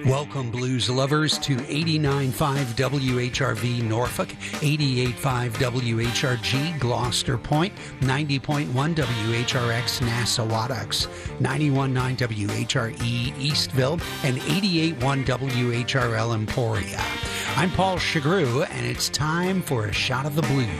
Welcome, blues lovers, to 89.5 WHRV Norfolk, 88.5 WHRG Gloucester Point, 90.1 WHRX Nassawadox, 91.9 WHRE Eastville, and 88.1 WHRL Emporia. I'm Paul Chagru, and it's time for a shot of the blues.